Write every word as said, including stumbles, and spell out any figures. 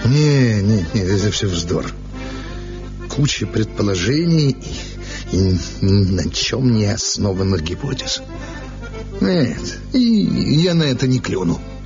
Не, не, не, это все вздор. Куча предположений и, и ни на чем не основанных гипотез. Нет, и я на это не клюну.